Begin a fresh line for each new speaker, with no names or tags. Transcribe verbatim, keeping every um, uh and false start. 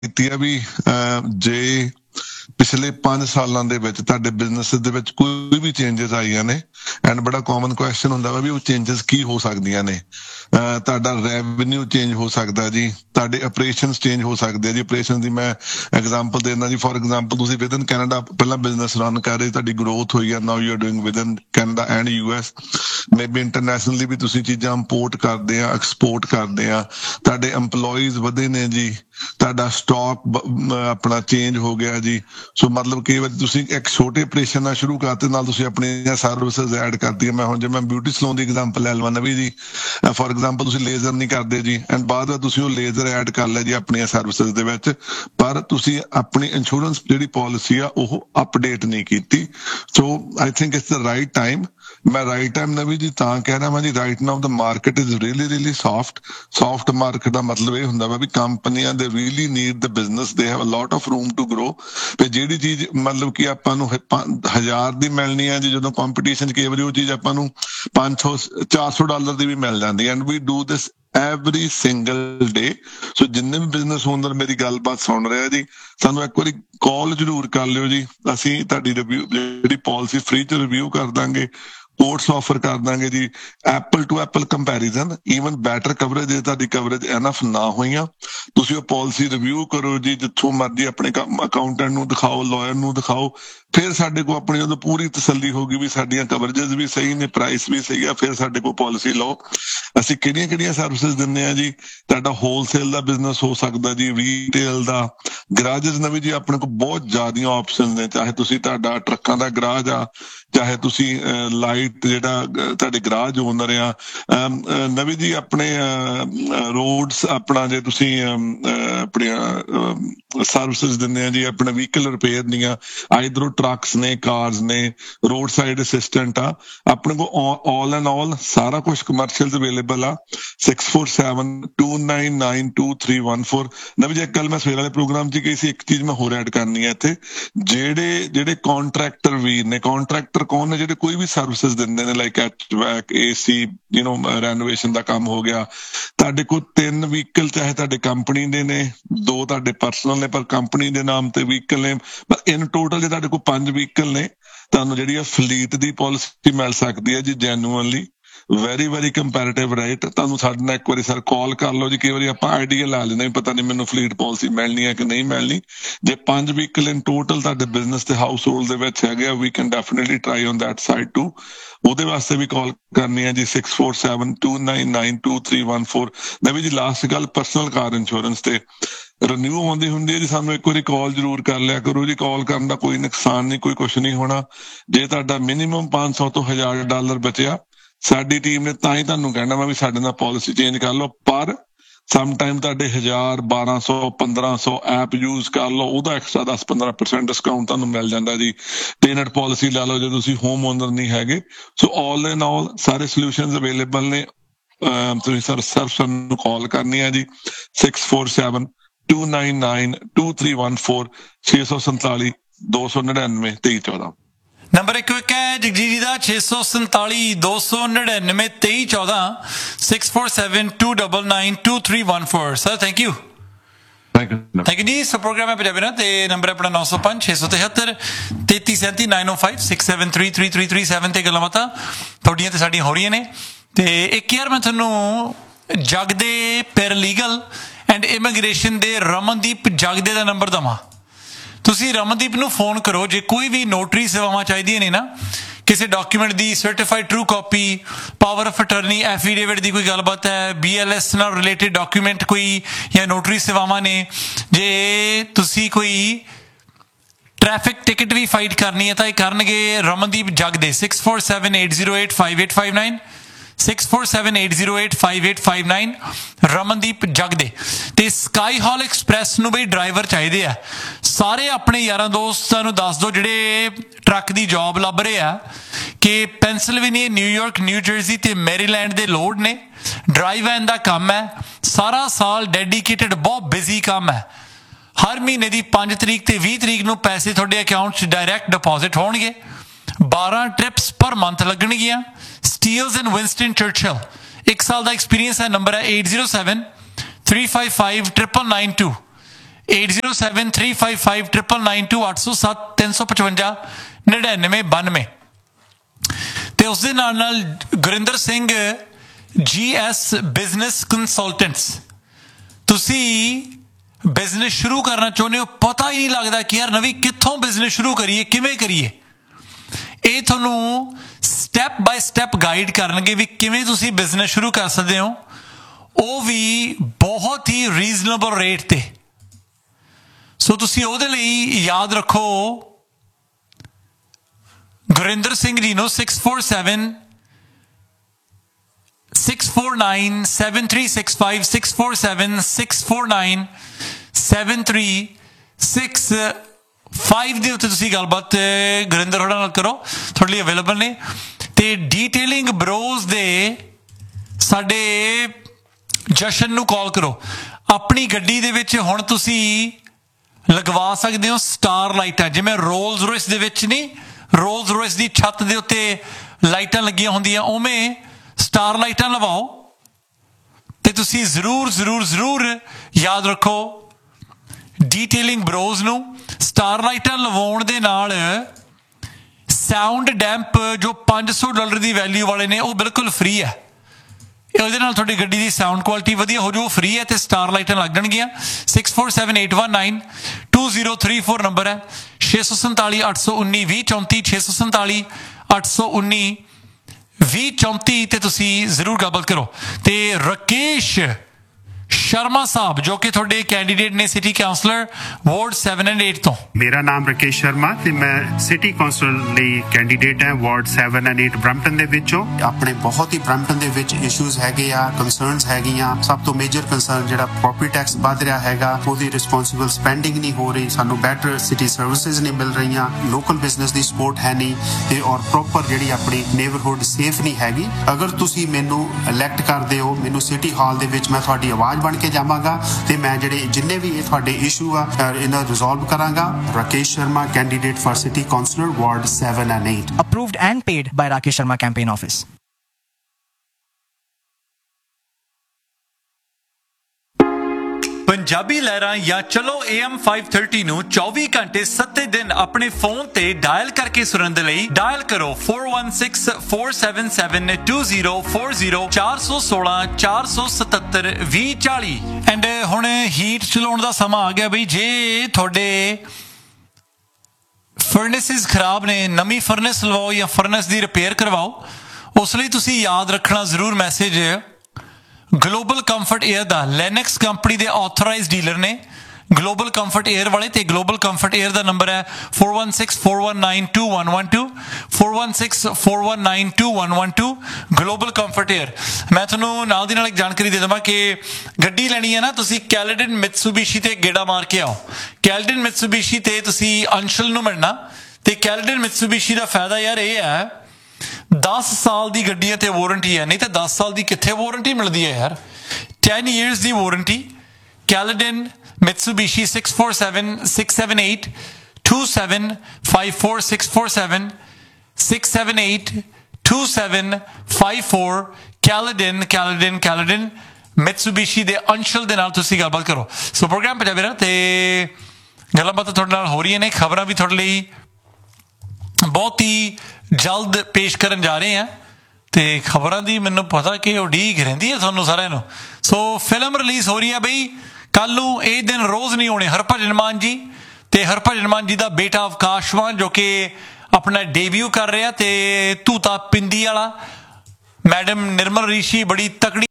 ਕੀਤੀ ਆ ਵੀ ਜੇ ਪਿਛਲੇ ਪੰਜ ਸਾਲਾਂ ਦੇ ਵਿੱਚ ਤੁਹਾਡੇ ਬਿਜ਼ਨਸ ਦੇ ਵਿੱਚ ਕੋਈ ਵੀ ਚੇਂਜਸ ਆਈਆਂ ਨੇ ਐਂਡ ਬੜਾ ਕਾਮਨ ਕੁਐਸਚਨ ਹੁੰਦਾ ਵਾ ਵੀ ਉਹ ਚੇਂਜਸ ਕੀ ਹੋ ਸਕਦੀਆਂ ਨੇ। ਤੁਹਾਡਾ ਰੈਵਨਿਊ ਚੇਂਜ ਹੋ ਸਕਦਾ ਜੀ, ਤੁਹਾਡੇ ਆਪਰੇਸ਼ਨਸ ਚੇਂਜ ਹੋ ਸਕਦੇ ਆ ਜੀ। ਆਪਰੇਸ਼ਨ ਦੀ ਮੈਂ ਐਗਜ਼ਾਮਪਲ ਦੇਣਾ ਜੀ, ਫੋਰ ਐਗਜ਼ਾਮਪਲ ਤੁਸੀਂ ਵਿਦਨ ਕੈਨੇਡਾ ਪਹਿਲਾਂ ਬਿਜ਼ਨਸ ਰਨ ਕਰ ਰਹੇ, ਤੁਹਾਡੀ ਗਰੋਥ ਹੋਈ ਆ, now you are doing within Canada and U S, maybe internationally ਵੀ ਤੁਸੀਂ ਚੀਜ਼ਾਂ ਇੰਪੋਰਟ ਕਰਦੇ ਆ, ਐਕਸਪੋਰਟ ਕਰਦੇ ਆ, ਤੁਹਾਡੇ EMPLOYEES ਵਧੇ ਨੇ ਜੀ, ਤੁਹਾਡਾ ਸਟਾਕ ਆਪਣਾ ਚੇਂਜ ਹੋ ਗਿਆ ਜੀ। ਸੋ ਮਤਲਬ ਕਈ ਵਾਰ ਤੁਸੀਂ ਇੱਕ ਛੋਟੇ ਆਪਰੇਸ਼ਨ ਨਾਲ ਸ਼ੁਰੂ ਕਰਤੇ, ਨਾਲ ਤੁਸੀਂ ਆਪਣੀਆਂ ਸਰਵਿਸਿਜ਼ ਐਡ ਕਰਤੀਆਂ। ਮੈਂ ਹੁਣ ਜੇ ਮੈਂ ਬਿਊਟੀ ਸਲੂਨ ਦੀ ਐਗਜ਼ਾਮਪਲ ਲੈ ਲਵਾਂ ਨਵੀਂ ਜੀ, ਫੋਰ ਐਗਜ਼ਾਮਪਲ ਤੁਸੀਂ ਲੇਜ਼ਰ ਨਹੀਂ ਕਰਦੇ ਜੀ ਐਂਡ ਬਾਅਦ ਵਿੱਚ ਤੁਸੀਂ ਉਹ ਲੇਜ਼ਰ ਐਡ ਕਰ ਲਿਆ ਜੀ ਆਪਣੀਆਂ ਸਰਵਿਸਿਜ਼ ਦੇ ਵਿੱਚ, ਪਰ ਤੁਸੀਂ ਆਪਣੀ ਇੰਸ਼ੋਰੈਂਸ ਜਿਹੜੀ ਪਾਲਿਸੀ ਆ ਉਹ ਅਪਡੇਟ ਨਹੀਂ ਕੀਤੀ। ਸੋ I think it's the right time. ਮੈਂ ਰਾਈਟ ਟਾਈਮ ਨਵੀਂ ਜੀ ਤਾਂ ਕਹਿ ਰਿਹਾ ਵਾਂ ਜੀ, right now the market is really really soft. Soft market ਦਾ ਮਤਲਬ ਇਹ ਹੁੰਦਾ ਵਾ ਵੀ ਕੰਪਨੀਆਂ ਦੇ really need the business, they have a lot of room to grow. ਤੇ ਜਿਹੜੀ ਚੀਜ਼ ਮਤਲਬ ਕਿ ਆਪਾਂ ਨੂੰ ਹਜ਼ਾਰ ਦੀ ਮਿਲਣੀ ਹੈ ਜੀ, ਜਦੋਂ ਕੰਪੀਟੀਸ਼ਨ ਕਈ ਵਾਰੀ ਉਹ ਚੀਜ਼ ਆਪਾਂ ਨੂੰ ਪੰਜ ਸੌ ਚਾਰ ਸੌ ਡਾਲਰ ਦੀ ਵੀ ਮਿਲ ਜਾਂਦੀ ਹੈ। And we do this every single day. ਸੋ ਜਿੰਨੇ ਵੀ ਬਿਜ਼ਨਸ ਓਨਰ ਮੇਰੀ ਗੱਲਬਾਤ ਸੁਣ ਰਿਹਾ ਜੀ, ਸਾਨੂੰ ਇੱਕ ਵਾਰੀ ਕਾਲ ਜ਼ਰੂਰ ਕਰ ਲਿਓ ਜੀ, ਅਸੀਂ ਤੁਹਾਡੀ ਰਿਵਿਊ ਜਿਹੜੀ ਪਾਲਿਸੀ ਫ੍ਰੀ ਚ ਰਿਵਿਊ ਕਰ ਦਾਂਗੇ, ਕੋਰਸ ਆਫਰ ਕਰ ਦਾਂਗੇ ਜੀ, Apple to Apple comparison, even better coverage. ਜੇ ਤੁਹਾਡੀ ਕਵਰੇਜ ਐਨਫ ਨਾ ਹੋਈਆਂ, ਤੁਸੀਂ ਉਹ ਪਾਲਿਸੀ ਰਿਵਿਊ ਕਰੋ ਜੀ, ਜਿੱਥੋਂ ਮਰਜ਼ੀ ਆਪਣੇ ਅਕਾਊਂਟੈਂਟ ਨੂੰ ਦਿਖਾਓ, ਲਾਇਰ ਨੂੰ ਦਿਖਾਓ, ਫਿਰ ਸਾਡੇ ਕੋਲ ਆਪਣੀ ਜਦੋਂ ਪੂਰੀ ਤਸੱਲੀ ਹੋਗੀ ਵੀ ਸਾਡੀਆਂ ਕਵਰੇਜਸ ਵੀ ਸਹੀ ਨੇ, ਪ੍ਰਾਈਸ ਵੀ ਸਹੀ ਆ, ਫਿਰ ਸਾਡੇ ਕੋਲ ਪਾਲਿਸੀ ਲਓ। ਅਸੀਂ ਕਿਹੜੀਆਂ ਕਿਹੜੀਆਂ ਸਰਵਿਸਿਜ਼ ਦਿੰਦੇ ਆ ਜੀ? ਤੁਹਾਡਾ ਹੋਲਸੇਲ ਦਾ ਬਿਜ਼ਨਸ ਹੋ ਸਕਦਾ ਜੀ, ਰੀਟੇਲ ਦਾ, ਗਰਾਜਸ ਨਵੀਂ ਜੀ ਆਪਣੇ ਕੋਲ ਬਹੁਤ ਜ਼ਿਆਦੀਆਂ ਆਪਸ਼ਨ ਨੇ। ਚਾਹੇ ਤੁਸੀਂ ਤੁਹਾਡਾ ਟਰੱਕਾਂ ਦਾ ਗਰਾਜ ਆ, ਚਾਹੇ ਤੁਸੀਂ ਲਾਈਟ ਜਿਹੜਾ ਤੁਹਾਡੇ ਗਰਾਜ ਓਨਰ ਆ, ਨਵੀਂ ਜੀ ਆਪਣੇ ਰੋਡਸ ਆਪਣਾ, ਜੇ ਤੁਸੀਂ ਆਪਣੀਆਂ ਸਰਵਿਸਿਜ਼ ਦਿੰਦੇ ਆ ਜੀ ਆਪਣੇ ਵਹੀਕਲ ਰਿਪੇਅਰ ਦੀਆਂ, ਆਈਦਰੋ ਟਰੱਕਸ ਨੇ, ਕਾਰਸ ਨੇ, ਰੋਡ ਸਾਈਡ ਅਸਿਸਟੈਂਟ ਆ, ਆਪਣੇ ਕੋਲ ਆਲ ਐਂਡ ਆਲ ਸਾਰਾ ਕੁਝ ਕਮਰਸ਼ੀਅਲ ਅਵੇਲੇਬਲ ਆ। Six four seven to nine nine two three one four. ਨਵੀਂ ਜੀ ਇੱਕ ਗੱਲ ਮੈਂ ਸਵੇਰ ਵਾਲੇ ਪ੍ਰੋਗਰਾਮ ਚ ਕਹੀ ਸੀ, ਇੱਕ ਚੀਜ਼ ਮੈਂ ਹੋਰ ਐਡ ਕਰਨੀ ਹੈ ਇੱਥੇ, ਜਿਹੜੇ ਜਿਹੜੇ ਕਾਂਟਰੈਕਟਰ ਵੀਰ ਨੇ, ਕਾਂਟਰੈਕਟਰ ਕੌਣ ਨੇ? ਜਿਹੜੇ ਕੋਈ ਵੀ ਸਰਵਿਸਿਜ਼ ਦਿੰਦੇ ਨੇ, like ਐਚਵੈਕ, AC, you know renovation ਦਾ ਕੰਮ ਹੋ ਗਿਆ। ਤੁਹਾਡੇ ਕੋਲ ਤਿੰਨ ਵਹੀਕਲ ਚਾਹੇ ਤੁਹਾਡੇ ਕੰਪਨੀ ਦੇ ਨੇ, ਦੋ ਤੁਹਾਡੇ ਪਰਸਨਲ ਨੇ ਪਰ ਕੰਪਨੀ ਦੇ ਨਾਮ ਤੇ ਵਹੀਕਲ ਨੇ, ਪਰ ਇਨ ਟੋਟਲ ਜੇ ਤੁਹਾਡੇ ਕੋਲ ਪੰਜ ਵਹੀਕਲ ਨੇ, ਤੁਹਾਨੂੰ ਜਿਹੜੀ ਆ ਫਲੀਟ ਦੀ ਪਾਲਿਸੀ ਮਿਲ ਸਕਦੀ ਹੈ ਜੀ genuinely, very very comparative rate. ਤੁਹਾਨੂੰ ਸਾਡੇ ਨਾਲ ਇੱਕ ਵਾਰੀ ਸਰ ਕਾਲ ਕਰ ਲਓ ਜੀ। ਕਈ ਵਾਰੀ ਆਪਾਂ ਆਈਡੀਆ ਲਾ ਲੈਂਦੇ ਪਤਾ ਨਹੀਂ ਮੈਨੂੰ ਫਲੀਟ ਪਾਲਿਸੀ ਮਿਲਣੀ ਹੈ ਕਿ ਨਹੀਂ ਮਿਲਣੀ। ਜੇ ਪੰਜ ਵਹੀਕਲ ਇਨ ਟੋਟਲ ਤੁਹਾਡੇ ਬਿਜ਼ਨਸ ਤੇ ਹਾਊਸ ਹੋਲਡ ਦੇ ਵਿੱਚ ਹੈਗੇ ਆ, ਵੀ can definitely try on that side to. ਉਹਦੇ ਵਾਸਤੇ ਵੀ ਕਾਲ ਕਰਨੀ ਹੈ ਜੀ, six four seven to nine nine two three one four. ਨਵੀਂ ਜੀ ਲਾਸਟ ਗੱਲ, ਪਰਸਨਲ ਕਾਰ ਇੰਸ਼ੋਰੈਂਸ ਤੇ ਰਿਨਿਊ ਆਉਂਦੀ ਹੁੰਦੀ ਹੈ ਜੀ, ਸਾਨੂੰ ਇੱਕ ਵਾਰੀ ਕਾਲ ਜ਼ਰੂਰ ਕਰ ਲਿਆ ਕਰੋ ਜੀ। ਕਾਲ ਕਰਨ ਦਾ ਕੋਈ ਨੁਕਸਾਨ ਨਹੀਂ, ਕੋਈ ਕੁਛ ਨਹੀਂ ਹੋਣਾ। ਜੇ ਤੁਹਾਡਾ ਮਿਨੀਮਮ ਪੰਜ ਸੌ ਤੋਂ ਹਜ਼ਾਰ ਡਾਲਰ ਬਚਿਆ, ਸਾਡੀ ਟੀਮ ਨੇ ਤਾਂ ਹੀ ਤੁਹਾਨੂੰ ਕਹਿਣਾ ਵਾ ਵੀ ਸਾਡੇ ਨਾਲ ਪਾਲਿਸੀ ਚੇਂਜ ਕਰ ਲਓ। ਪਰ ਸਮ ਟਾਈਮ ਤੁਹਾਡੇ ਹਜ਼ਾਰ, ਬਾਰਾਂ ਸੌ, ਪੰਦਰਾਂ ਸੌ ਐਪ ਯੂਜ਼ ਕਰ ਲਓ, ਉਹਦਾ ਐਕਸਟਰਾ ਦਸ ਪੰਦਰਾਂ ਪਰਸੈਂਟ ਡਿਸਕਾਊਂਟ ਤੁਹਾਨੂੰ ਮਿਲ ਜਾਂਦਾ ਜੀ। ਟੇਨਟ ਪਾਲਿਸੀ ਲਾ ਲਓ ਜੇ ਤੁਸੀਂ ਹੋਮ ਓਨਰ ਨਹੀਂ ਹੈਗੇ। ਸੋ ਆਲ ਇਨ ਆਲ ਸਾਰੇ ਸੋਲਿਊਸ਼ਨਸ ਅਵੇਲੇਬਲ ਨੇ। ਤੁਸੀਂ ਸਰ ਸਰ ਸਾਨੂੰ ਕਾਲ ਕਰਨੀ ਹੈ ਜੀ, six four seven to nine nine two three one four, ਛੇ ਸੌ ਸੰਤਾਲੀ ਦੋ ਸੌ ਨੜਿਨਵੇਂ ਤੇਈ ਚੌਦਾਂ।
ਨੰਬਰ ਇੱਕ ਇੱਕ ਹੈ ਜਗਜੀਤ ਜੀ ਦਾ, ਛੇ ਸੌ ਸੰਤਾਲੀ ਦੋ ਸੌ ਨੜਿਨਵੇਂ ਤੇਈ ਚੌਦਾਂ, six four seven to double nine two three one four. Sir thank you thank you ਜੀ। ਸੋ ਪ੍ਰੋਗਰਾਮ ਹੈ ਪੰਜਾਬੀ ਨਾਲ, ਤੇ ਨੰਬਰ ਆਪਣਾ ਨੌ ਸੌ ਪੰਜ ਛੇ ਸੌ ਤਿਹੱਤਰ ਤੇਤੀ ਸੈਂਤੀ ਨਾਈਨ ਓ five six seven three three three three seven ਤੇ ਗੱਲਾਂ ਬਾਤਾਂ ਤੁਹਾਡੀਆਂ ਤੇ ਸਾਡੀਆਂ ਹੋ ਰਹੀਆਂ ਨੇ। ਤੇ ਇੱਕ ਯਾਰ ਮੈਂ ਤੁਹਾਨੂੰ ਜਗਦੇ ਪੈਰਾਲੀਗਲ ਐਂਡ ਇਮੀਗ੍ਰੇਸ਼ਨ ਦੇ ਰਮਨਦੀਪ ਜਗਦੇ ਦਾ ਨੰਬਰ ਦੇਵਾਂ। ਤੁਸੀਂ ਰਮਨਦੀਪ ਨੂੰ ਫੋਨ ਕਰੋ ਜੇ ਕੋਈ ਵੀ ਨੋਟਰੀ ਸੇਵਾਵਾਂ ਚਾਹੀਦੀਆਂ ਨੇ ਨਾ, ਕਿਸੇ document the certified true copy, power of attorney, affidavit ਦੀ ਕੋਈ ਗੱਲਬਾਤ ਹੈ, ਬੀ ਐਲ ਐਸ ਨਾਲ ਰਿਲੇਟਿਡ ਡਾਕੂਮੈਂਟ ਕੋਈ, ਜਾਂ ਨੋਟਰੀ ਸੇਵਾਵਾਂ ਨੇ। ਜੇ ਤੁਸੀਂ ਕੋਈ ਟ੍ਰੈਫਿਕ ਟਿਕਟ ਵੀ ਫਾਈਟ ਕਰਨੀ ਹੈ ਤਾਂ ਇਹ ਕਰਨਗੇ Ramandeep ਜਗਦੇ। Six four seven eight zero eight five eight five nine, six four seven eight zero eight five eight five nine, Ramandeep ਜਗਦੇ। ਤੇ ਸਕਾਈ ਹਾਲ ਐਕਸਪ੍ਰੈਸ ਨੂੰ ਬਈ ਡਰਾਈਵਰ ਚਾਹੀਦੇ ਆ। ਸਾਰੇ ਆਪਣੇ ਯਾਰਾਂ ਦੋਸਤਾਂ ਨੂੰ ਦੱਸ ਦਿਓ ਜਿਹੜੇ ਟਰੱਕ ਦੀ ਜੌਬ ਲੱਭ ਰਹੇ ਆ ਕਿ ਪੈਨਸਿਲਵੇਨੀਆ, ਨਿਊਯਾਰਕ, ਨਿਊ ਜਰਸੀ ਤੇ ਮੈਰੀਲੈਂਡ ਦੇ ਲੋਡ ਨੇ। ਡਰਾਈਵ ਵੈਨ ਦਾ ਕੰਮ ਹੈ, ਸਾਰਾ ਸਾਲ ਡੈਡੀਕੇਟਡ, ਬਹੁਤ ਬਿਜ਼ੀ ਕੰਮ ਹੈ। ਹਰ ਮਹੀਨੇ ਦੀ ਪੰਜ ਤਰੀਕ ਤੇ ਵੀਹ ਤਰੀਕ ਨੂੰ ਪੈਸੇ ਤੁਹਾਡੇ ਅਕਾਊਂਟ 'ਚ ਡਾਇਰੈਕਟ ਡਿਪੋਜ਼ਿਟ ਹੋਣਗੇ। ਬਾਰਾਂ ਟ੍ਰਿਪਸ ਪਰ ਮੰਥ ਲੱਗਣਗੀਆਂ। ਸਟੀਲਸ ਐਂਡ ਵਿੰਸਟਨ ਚਰਚਿਲ, ਇੱਕ ਸਾਲ ਦਾ ਐਕਸਪੀਰੀਅੰਸ ਹੈ। ਨੰਬਰ ਹੈ eight zero seven three five five triple nine to, eight zero seven three five five nine nine two eight zero seven तीन सौ पचवंजा नड़िनवे बानवे ਤੇ ਉਸ ਦੇ ਨਾਲ ਨਾਲ Gurinder Singh G S business consultants ਤੁਸੀਂ ਬਿਜ਼ਨਸ ਸ਼ੁਰੂ ਕਰਨਾ ਚਾਹੁੰਦੇ ਹੋ ਪਤਾ ਹੀ ਨਹੀਂ ਲੱਗਦਾ ਕਿ ਯਾਰ ਨਵੀਂ ਕਿੱਥੋਂ ਬਿਜ਼ਨਸ ਸ਼ੁਰੂ ਕਰੀਏ ਕਿਵੇਂ ਕਰੀਏ ਇਹ ਤੁਹਾਨੂੰ ਸਟੈਪ ਬਾਏ ਸਟੈਪ ਗਾਈਡ ਕਰਨਗੇ ਵੀ ਕਿਵੇਂ ਤੁਸੀਂ ਬਿਜ਼ਨਸ ਸ਼ੁਰੂ ਕਰ ਸਕਦੇ ਹੋ ਉਹ ਵੀ ਬਹੁਤ ਹੀ ਰੀਜ਼ਨੇਬਲ ਰੇਟ ਤੇ ਸੋ ਤੁਸੀਂ ਉਹਦੇ ਲਈ ਯਾਦ ਰੱਖੋ ਗੁਰਿੰਦਰ ਸਿੰਘ ਜੀ ਨੂੰ six four seven six four nine seven three six five six four seven six four nine seven three six five ਦੇ ਉੱਤੇ ਤੁਸੀਂ ਗੱਲਬਾਤ ਗੁਰਿੰਦਰ ਹੋਰਾਂ ਨਾਲ ਕਰੋ ਤੁਹਾਡੇ ਲਈ ਅਵੇਲੇਬਲ ਨੇ ਤੇ ਡੀਟੇਲਿੰਗ ਬਰੋਜ਼ ਦੇ ਸਾਡੇ ਜਸ਼ਨ ਨੂੰ ਕਾਲ ਕਰੋ ਆਪਣੀ ਗੱਡੀ ਦੇ ਵਿੱਚ ਹੁਣ ਤੁਸੀਂ ਲਗਵਾ ਸਕਦੇ ਹੋ ਸਟਾਰ ਲਾਈਟਾਂ ਜਿਵੇਂ ਰੋਲਸ ਰੋਇਸ ਦੇ ਵਿੱਚ ਨਹੀਂ ਰੋਲਸ ਰੋਇਸ ਦੀ ਛੱਤ ਦੇ ਉੱਤੇ ਲਾਈਟਾਂ ਲੱਗੀਆਂ ਹੁੰਦੀਆਂ ਉਵੇਂ ਸਟਾਰ ਲਾਈਟਾਂ ਲਵਾਓ ਤੇ ਤੁਸੀਂ ਜ਼ਰੂਰ ਜ਼ਰੂਰ ਜ਼ਰੂਰ ਯਾਦ ਰੱਖੋ ਡੀਟੇਲਿੰਗ ਬਰੋਜ਼ ਨੂੰ ਸਟਾਰ ਲਾਈਟਾਂ ਲਵਾਉਣ ਦੇ ਨਾਲ ਸਾਊਂਡ ਡੈਂਪ ਜੋ five hundred ਡਾਲਰ ਦੀ ਵੈਲਿਊ ਵਾਲੇ ਨੇ ਉਹ ਬਿਲਕੁਲ ਫ੍ਰੀ ਹੈ ਉਹਦੇ ਨਾਲ ਤੁਹਾਡੀ ਗੱਡੀ ਦੀ ਸਾਊਂਡ ਕੁਆਲਿਟੀ ਵਧੀਆ ਹੋ ਜਾਊ ਫ੍ਰੀ ਹੈ ਤੇ ਸਟਾਰ ਲਾਈਟਾਂ ਲੱਗ ਜਾਣਗੀਆਂ six four seven eight one nine two zero three four number ਹੈ ਛੇ ਸੌ ਸੰਤਾਲੀ ਅੱਠ ਸੌ ਉੱਨੀ ਵੀਹ ਚੌਂਤੀ ਛੇ ਸੌ ਸੰਤਾਲੀ ਅੱਠ ਸੌ ਉੱਨੀ ਵੀਹ ਚੌਂਤੀ ਤੇ ਤੁਸੀਂ ਜ਼ਰੂਰ ਗੱਲਬਾਤ ਕਰੋ ਤੇ ਰਾਕੇਸ਼ ਸ਼ਰਮਾ ਸਾਹਿਬ ਜੋ ਕਿ ਤੁਹਾਡੇ ਕੈਂਡੀਡੇਟ ਨੇ city councillor ward seven and eight ਤੋਂ
ਮੇਰਾ ਨਾਮ ਰਾਕੇਸ਼ ਸ਼ਰਮਾ ਤੇ ਮੈਂ ਸਿਟੀ ਕਾਉਂਸਲ ਲਈ ਕੈਂਡੀਡੇਟ ਹਾਂ ward seven and eight Brampton ਦੇ ਵਿੱਚੋਂ ਆਪਣੇ ਬਹੁਤ ਹੀ ਬ੍ਰੈਂਪਟਨ ਦੇ ਵਿੱਚ ਇਸ਼ੂਜ਼ ਹੈਗੇ ਆ ਕੰਸਰਨਸ ਹੈਗੀਆਂ ਸਭ ਤੋਂ ਮੇਜਰ ਕੰਸਰਨ ਜਿਹੜਾ ਪ੍ਰੋਪਰਟੀ ਟੈਕਸ ਵੱਧ ਰਿਹਾ ਹੈਗਾ ਉਹਦੀ ਰਿਸਪੌਂਸਿਬਲ ਸਪੈਂਡਿੰਗ ਨਹੀਂ ਹੋ ਰਹੀ ਸਾਨੂੰ ਬੈਟਰ ਸਿਟੀ ਸਰਵਿਸਿਜ਼ ਨਹੀਂ ਮਿਲ ਰਹੀਆਂ ਲੋਕਲ ਬਿਜ਼ਨਸ ਦੀ ਸਪੋਰਟ ਹੈ ਨਹੀਂ ਤੇ ਔਰ ਪ੍ਰੋਪਰ ਜਿਹੜੀ ਆਪਣੀ ਨੇਬਰਹੁੱਡ ਸੇਫ ਨਹੀਂ ਹੈਗੀ ਅਗਰ ਤੁਸੀਂ ਮੈਨੂੰ ਇਲੈਕਟ ਕਰਦੇ ਹੋ ਮੈਨੂੰ ਸਿਟੀ ਹਾਲ ਦੇ ਵਿੱਚ ਮੈਂ ਤੁਹਾਡੀ ਆਵਾਜ਼ ਬਣ ਕੇ ਜਾਵਾਂਗਾ ਤੇ ਮੈਂ ਜਿਹੜੇ ਜਿੰਨੇ ਵੀ ਇਹ ਤੁਹਾਡੇ ਇਸ਼ੂ ਆ ਇਹਨਾਂ ਰਿਜ਼ੋਲਵ ਕਰਾਂਗਾ Rakesh Sharma candidate for city councillor ward seven and eight
approved and paid by Rakesh Sharma campaign office
Punjabi ਲਹਿਰਾਂ ਜਾਂ ਚਲੋ A M five thirty ਨੂੰ ਚੌਵੀ ਘੰਟੇ ਸੱਤੇ ਦਿਨ ਆਪਣੇ ਫੋਨ ਤੇ ਡਾਇਲ ਕਰਕੇ ਸੁਣਨ ਦੇ ਲਈ ਡਾਇਲ ਕਰੋ four one six four seven seven two zero four zero ਚਾਰ ਸੌ ਸੋਲਾਂ ਚਾਰ ਸੌ ਸਤੱਤਰ ਵੀਹ ਚਾਲੀ ਐਂਡ ਹੁਣ ਹੀਟ ਚਲਾਉਣ ਦਾ ਸਮਾਂ ਆ ਗਿਆ ਬਈ ਜੇ ਤੁਹਾਡੇ ਫਰਨੈਸਿਸ ਖਰਾਬ ਨੇ ਨਵੀਂ ਫਰਨੈਸ ਲਵਾਓ ਜਾਂ ਫਰਨੈਸ ਦੀ ਰਿਪੇਅਰ ਕਰਵਾਓ ਉਸ ਲਈ ਤੁਸੀਂ ਯਾਦ ਰੱਖਣਾ ਜ਼ਰੂਰ ਮੈਸੇਜ ਗਲੋਬਲ ਕੰਫਰਟ 에ਅਰ ਦਾ ਲੈਨੈਕਸ ਕੰਪਨੀ ਦੇ ਆਥੋਰਾਈਜ਼ਡ ਡੀਲਰ ਨੇ ਗਲੋਬਲ ਕੰਫਰਟ 에ਅਰ ਵਾਲੇ ਤੇ ਗਲੋਬਲ ਕੰਫਰਟ 에ਅਰ ਦਾ ਨੰਬਰ ਹੈ four one six four one nine two one one two four one six four one nine two one one two global comfort air ਮੈਂ ਤੁਹਾਨੂੰ ਨਾਲ ਦੀ ਨਾਲ ਇੱਕ ਜਾਣਕਾਰੀ ਦੇ ਦੇਵਾਂ ਕਿ ਗੱਡੀ ਲੈਣੀ ਹੈ ਨਾ ਤੁਸੀਂ ਕੈਲਡਨ ਮਿਤਸੂਬੀਸ਼ੀ ਤੇ ਗੇੜਾ ਮਾਰ ਕੇ ਆਓ ਕੈਲਡਨ ਮਿਤਸੂਬੀਸ਼ੀ ਤੇ ਤੁਸੀਂ ਅੰਸ਼ਲ ਨੂੰ ਮਿਲਣਾ ਤੇ ਕੈਲਡਨ ਮਿਤਸੂਬੀਸ਼ੀ ਦਾ ਫਾਇਦਾ ਯਾਰ ਇਹ ਹੈ ਦਸ ਸਾਲ ਦੀ ਗੱਡੀਆਂ ਤੇ ਵਾਰੰਟੀ ਹੈ ਨਹੀਂ ਤਾਂ ਦਸ ਸਾਲ ਦੀ ਕਿੱਥੇ ਵਾਰੰਟੀ ਮਿਲਦੀ ਹੈ ਯਾਰ ten years ਦੀ warranty Caledon Mitsubishi six four seven six seven eight two seven five four six four seven six seven eight two seven five four Caledon Caledon Caledon Mitsubishi ਦੇ ਅੰਸ਼ਲ ਦੇ ਨਾਲ ਤੁਸੀਂ ਗੱਲਬਾਤ ਕਰੋ ਸੋ ਪ੍ਰੋਗਰਾਮ ਪੰਜਾਬੀ ਨਾਲ ਤੇ ਗੱਲਾਂ ਬਾਤਾਂ ਤੁਹਾਡੇ ਨਾਲ ਹੋ ਰਹੀਆਂ ਨੇ ਖਬਰਾਂ ਵੀ ਤੁਹਾਡੇ ਲਈ ਬਹੁਤ ਹੀ ਜਲਦ ਪੇਸ਼ ਕਰਨ ਜਾ ਰਹੇ ਹਾਂ ਤੇ ਖਬਰਾਂ ਦੀ ਮੈਨੂੰ ਪਤਾ ਕਿ ਉਡੀਕ ਰਹਿੰਦੀ ਹੈ ਤੁਹਾਨੂੰ ਸਾਰਿਆਂ ਨੂੰ ਸੋ ਫਿਲਮ ਰਿਲੀਜ਼ ਹੋ ਰਹੀ ਹੈ ਬਈ ਕੱਲ ਨੂੰ ਇਹ ਦਿਨ ਰੋਜ਼ ਨਹੀਂ ਹੋਣੇ ਹਰਭਜਨ ਮਾਨ ਜੀ ਤੇ ਹਰਭਜਨ ਮਾਨ ਜੀ ਦਾ ਬੇਟਾ ਅਵਕਾਸ਼ ਮਾਨ ਜੋ ਕਿ ਆਪਣਾ ਡੇਬਿਊ ਕਰ ਰਿਹਾ ਤੇ ਧੂਤਾ ਪਿੰਦੀ ਵਾਲਾ ਮੈਡਮ ਨਿਰਮਲ ਰਿਸ਼ੀ ਬੜੀ ਤਕੜੀ